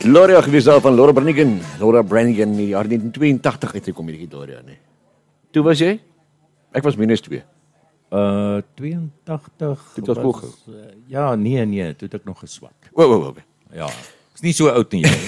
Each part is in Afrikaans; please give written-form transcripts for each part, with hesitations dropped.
Gloria gewees daar van Laura Branigan. Laura Branigan in die jaar 1982 het sy kom hierdie Gloria, nee. Toe was jy? Ek was -2. 82 Dit was vroeger. Ja, nee, toe het ek nog geswak. Okay. Ja, is nie so oud nie jy.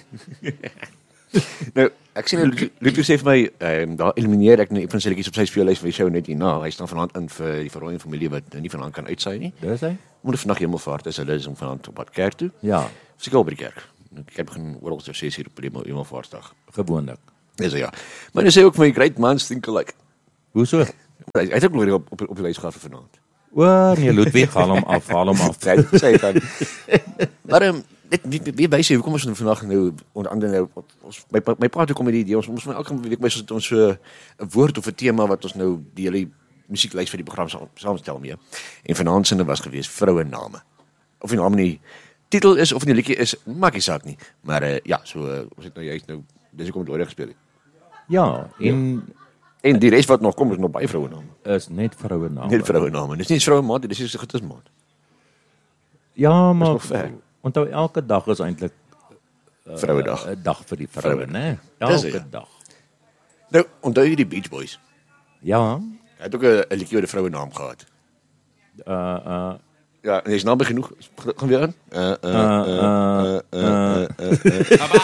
Nou, ek sien Ludo sê vir my, daar elimineer ek nou van sy liedjies op sy speellys vir die show net hierna. Hy staan vanaand in vir die verrooiing familie wat nie vanaand kan uitsaai nie. Dis hy? Moet vandag hemelvaart is, hulle is om vanaand op pad kerk toe. Ja, Seker al by die kerk. Ek heb begin oral ter 6 uur op die hemelvaartdag. gewoonlik. Dis ja. Maar hy sê ook my great minds think alike. Hoeso? Hy het ook nog op die lys gehad vir vanaand. O, nee, Ludwig, haal hom af. Sê dan. Maar net wie wys jy hoekom ons vandag nou onder andere nou my pa toe kom met die idee ons van elke week mes ons so 'n woord of 'n tema wat ons nou die hele musieklys vir die program saamstel mee. En vanaand sinne was gewees vroue name. Of die naam nie titel is of die liedjie is, maak nie saak nie. Maar ja, so ons het nou juist nou dis hoekom dit ooit gespeel het. Ja, En die res wat nog kom is nog baie vroue name. is net vroue name. Net vroue name. Dis nie vroue maand, dis is getismaand. Ja, maar nog ver. onthou elke dag is eintlik Vrouedag. 'n dag vir die vroue, né? Dis Elke ja. dag. Nou, onthou jy die Beach Boys? Ja, Hy het ook 'n liedjie oor 'n vroue naam gehad. Ja, en hy is naam genoeg. Gaan weer aan.